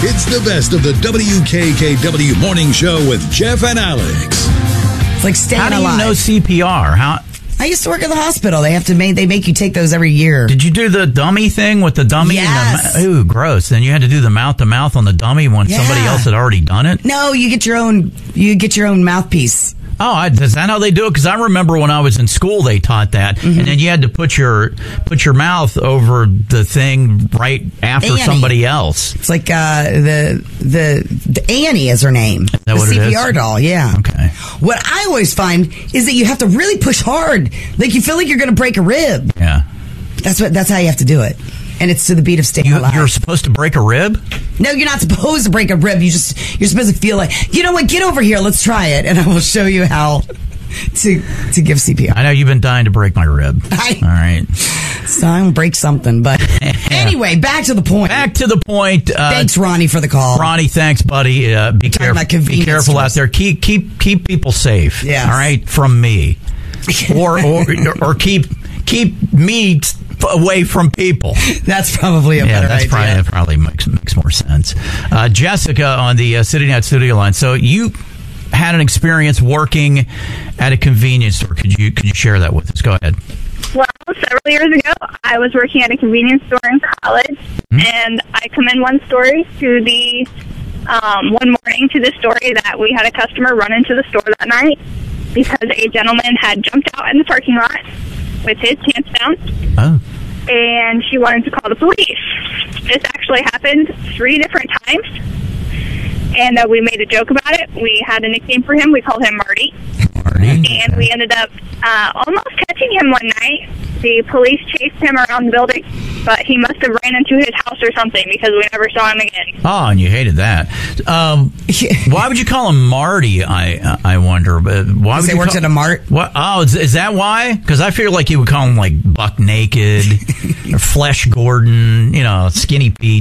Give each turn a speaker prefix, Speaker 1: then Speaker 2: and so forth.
Speaker 1: It's the best of the WKKW Morning Show with Jeff and Alex.
Speaker 2: It's like staying alive.
Speaker 3: How do you know CPR?
Speaker 2: I used to work at the hospital. They make you take those every year.
Speaker 3: Did you do the dummy thing with the dummy?
Speaker 2: Yes.
Speaker 3: And ooh, gross. Then you had to do the mouth-to-mouth on the dummy when somebody else had already done it?
Speaker 2: No, you get your own mouthpiece.
Speaker 3: Oh, is that how they do it? Because I remember when I was in school, they taught that, and then you had to put your mouth over the thing right after somebody else.
Speaker 2: It's like the Annie is her name.
Speaker 3: Is that
Speaker 2: the
Speaker 3: what
Speaker 2: CPR
Speaker 3: it is?
Speaker 2: doll. Yeah.
Speaker 3: Okay.
Speaker 2: What I always find is that you have to really push hard, like you feel like you're going to break a rib.
Speaker 3: Yeah.
Speaker 2: That's how you have to do it. And it's to the beat of Staying Alive.
Speaker 3: You're supposed to break a rib?
Speaker 2: No, you're not supposed to break a rib. You're supposed to feel like, you know what, get over here, let's try it. And I will show you how to give CPR.
Speaker 3: I know you've been dying to break my rib. All right.
Speaker 2: So I'm going to break something. But anyway, back to the point.
Speaker 3: Thanks,
Speaker 2: Ronnie, for the call.
Speaker 3: Ronnie, thanks, buddy. Be careful out there. Keep people safe.
Speaker 2: Yes.
Speaker 3: All right, from me. or keep me away from people.
Speaker 2: That's probably a better idea.
Speaker 3: That probably makes more sense. Jessica on the City Net Studio line. So you had an experience working at a convenience store. Could you share that with us? Go ahead.
Speaker 4: Well, several years ago, I was working at a convenience store in college, and I come in one story to the one morning to the story that we had a customer run into the store that night because a gentleman had jumped out in the parking lot with his pants down.
Speaker 3: Oh.
Speaker 4: And she wanted to call the police. This actually happened 3 different times, and we made a joke about it. We had a nickname for him. We called him Marty. And we ended up almost catching him one night. The police chased him around the building, but he must have ran into his house or something because we never saw him again.
Speaker 3: Oh, and you hated that. Why would you call him Marty, I wonder? But why would
Speaker 2: he works at a mart?
Speaker 3: What? Oh, is that why? Because I feel like you would call him like Buck Naked, or Flesh Gordon, Skinny Pete.